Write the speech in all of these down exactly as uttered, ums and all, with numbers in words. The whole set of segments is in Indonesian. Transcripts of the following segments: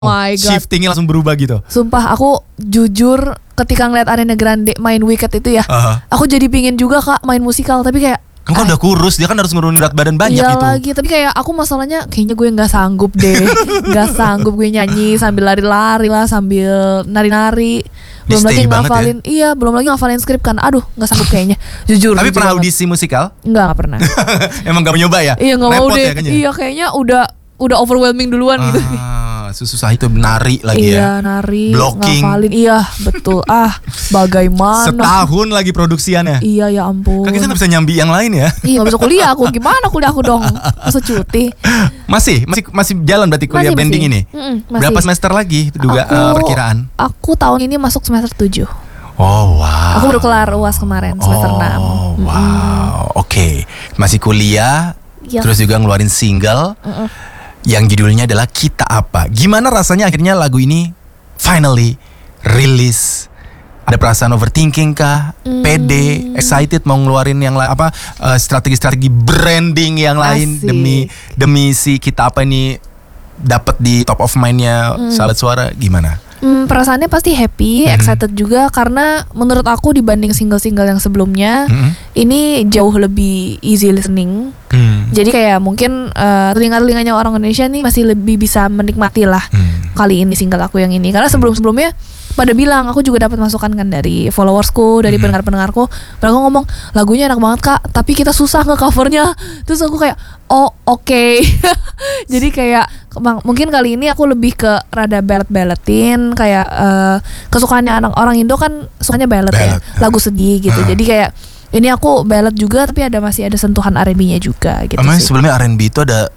my God. Shiftingnya langsung berubah gitu. Sumpah aku jujur ketika ngeliat Ariana Grande main Wicked itu ya, uh-huh. aku jadi pingin juga kak main musikal. Tapi kayak kamu kan udah kurus, dia kan harus nurunin berat badan banyak iya gitu. lagi, tapi kayak aku masalahnya kayaknya gue gak sanggup deh. Gak sanggup gue nyanyi sambil lari-lari lah, sambil nari-nari. Belum lagi ngafalin ya? Iya belum lagi ngafalin skrip kan. Aduh gak sanggup kayaknya. Jujur. Tapi jujur pernah banget. audisi musikal? Enggak, gak pernah. Emang gak mau nyoba ya? Iya gak mau Repot deh ya, kayaknya? Iya kayaknya udah Udah overwhelming duluan ah, gitu. Susah itu nari lagi iya, ya. Iya nari, blocking. ngafalin. Iya betul. Ah bagaimana. Setahun lagi produksiannya. Iya ya ampun. Kan kita gak bisa nyambi yang lain ya. Iya gak bisa kuliah aku. Gimana kuliah aku dong? Masa cuti. Masih Masih masih jalan berarti kuliah masih, banding masih. ini? Mm-mm, masih. Berapa semester lagi juga aku, uh, perkiraan? Aku tahun ini masuk semester tujuh. Oh wow. Aku baru kelar U A S kemarin semester oh, enam. Oh wow. Oke okay. Masih kuliah. Yes. Terus juga ngeluarin single. Mm-mm. Yang judulnya adalah Kita Apa. Gimana rasanya akhirnya lagu ini finally rilis? Ada perasaan overthinking kah? Mm. Pede, excited mau ngeluarin yang la- apa uh, strategi-strategi branding yang lain Asik. demi demi si Kita Apa ini dapat di top of mind-nya mm. Sahabat Suara. Gimana? Hmm, perasaannya pasti happy, mm-hmm. excited juga karena menurut aku dibanding single-single yang sebelumnya, mm-hmm. ini jauh lebih easy listening. Mm. Jadi kayak mungkin uh, telinga-telinganya orang Indonesia nih masih lebih bisa menikmati lah mm. kali ini single aku yang ini. Karena sebelum-sebelumnya pada bilang, aku juga dapat masukan kan dari followersku, dari mm-hmm. pendengar-pendengarku. Mereka ngomong lagunya enak banget kak, tapi kita susah nge-covernya. Terus aku kayak oh oke. Okay. Jadi kayak mungkin kali ini aku lebih ke rada ballad-balladin. Kayak uh, kesukaannya anak orang Indo kan sukanya ballad, ballad ya, lagu sedih gitu. Uh. Jadi kayak ini aku ballad juga tapi ada masih ada sentuhan R and B-nya juga gitu. Emang sih. Sebelumnya R and B itu ada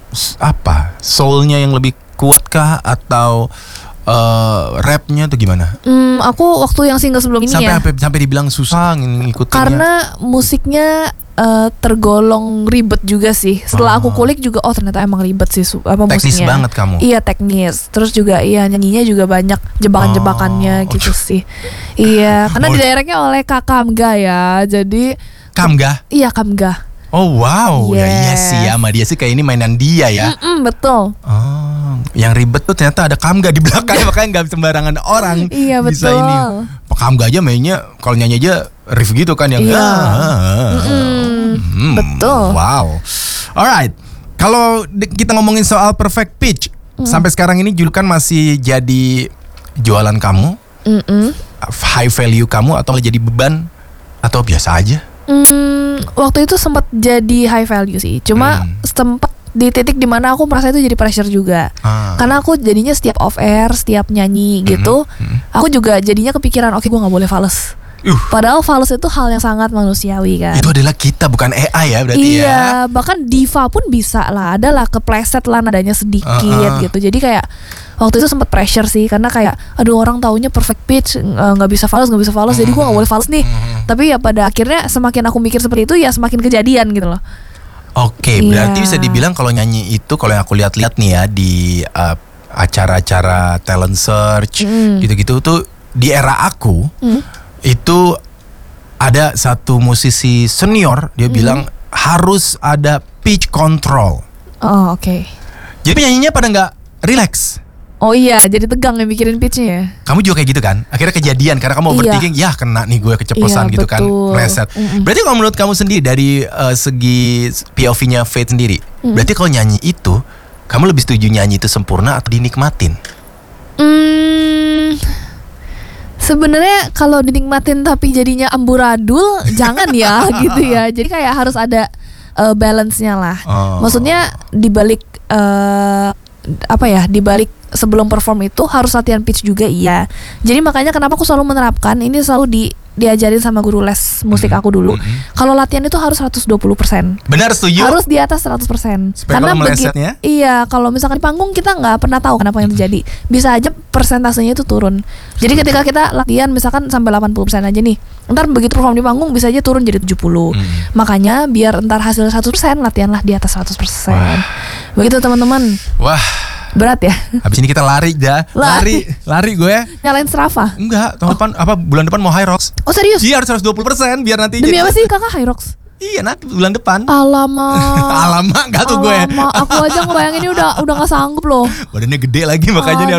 apa? Soul-nya yang lebih kuat kah atau Uh, rapnya tuh gimana? Hmm, aku waktu yang single sebelum ini sampai, ya sampai sampai dibilang susah ngikutinnya. Karena musiknya uh, tergolong ribet juga sih. Setelah oh. aku kulik juga oh ternyata emang ribet sih apa teknis musiknya. banget kamu. Iya teknis. Terus juga iya nyanyinya juga banyak jebakan-jebakannya oh. gitu sih. Iya karena oh. didirectnya oleh Kak Kamga ya. Jadi Kamga? Iya Kamga. Oh wow, yes. ya iya sih sama dia sih kayak ini mainan dia ya. Mm-mm, betul. Oh, yang ribet tuh ternyata ada Kamga di belakang makanya nggak sembarangan orang iya, bisa betul. ini. Kamga aja mainnya kalau nyanyi aja riff gitu kan yang. Iya. Ah, hmm, betul. Wow. Alright, kalau kita ngomongin soal Perfect Pitch mm. sampai sekarang ini julukan masih jadi jualan kamu, Mm-mm. high value kamu atau jadi beban atau biasa aja? Hmm, waktu itu sempat jadi high value sih. Cuma hmm. sempat di titik dimana aku merasa itu jadi pressure juga. Ah. Karena aku jadinya setiap off air, setiap nyanyi gitu, hmm. aku juga jadinya kepikiran, oke okay, gue nggak boleh fales. Uh. Padahal fales itu hal yang sangat manusiawi kan. Itu adalah kita bukan A I ya berarti iya, ya. Iya, bahkan diva pun bisa lah, adalah kepleset lah nadanya sedikit uh-uh. gitu. Jadi kayak waktu itu sempat pressure sih karena kayak aduh orang taunya perfect pitch nggak uh, bisa fals nggak bisa fals uh-huh. jadi gue nggak boleh fals nih. Uh-huh. Tapi ya pada akhirnya semakin aku mikir seperti itu ya semakin kejadian gitu loh. Oke, okay, iya. Berarti bisa dibilang kalau nyanyi itu kalau yang aku lihat-lihat nih ya di uh, acara-acara talent search mm. gitu-gitu tuh di era aku. Mm. Itu ada satu musisi senior dia mm. bilang harus ada pitch control. Oh oke. Okay. Jadi penyanyinya pada nggak relax. Oh iya, jadi tegang ya mikirin pitchnya ya. Kamu juga kayak gitu kan? Akhirnya kejadian karena kamu overthinking, iya. ya kena nih gue keceplosan iya, gitu betul. Kan, reset. Mm-mm. Berarti kalau menurut kamu sendiri dari uh, segi P O V-nya Faith sendiri, mm. berarti kalau nyanyi itu, kamu lebih setuju nyanyi itu sempurna atau dinikmatin? Hmm. Sebenarnya kalau dinikmatin tapi jadinya amburadul, jangan ya gitu ya. Jadi kayak harus ada uh, balance-nya lah. Oh. Maksudnya dibalik uh, apa ya? Dibalik sebelum perform itu harus latihan pitch juga iya. Jadi makanya kenapa aku selalu menerapkan ini selalu di diajarin sama guru les musik aku dulu. Mm-hmm. Kalau latihan itu harus seratus dua puluh persen. Benar setuju. Harus di atas seratus persen. Supaya karena begitu iya, kalau misalkan di panggung kita nggak pernah tahu kenapa yang terjadi. Bisa aja persentasenya itu turun. Jadi ketika kita latihan misalkan sampai delapan puluh persen aja nih. Ntar begitu perform di panggung bisa aja turun jadi tujuh puluh. Mm. Makanya biar ntar hasil seratus persen latihanlah di atas seratus persen. Wah. Begitu teman-teman. Wah. Berat ya. Habis ini kita lari dah. Lari, lari gue. Nyalain Strava. Enggak, tahun oh. depan apa bulan depan mau High Rocks. Oh serius? Iya harus seratus dua puluh persen biar nanti. Demi apa sih kakak High Rocks? Iya nanti bulan depan. Alamak. Alamak gak tuh gue. Alamak, aku aja ngebayanginnya udah udah gak sanggup loh. Badannya gede lagi makanya nih.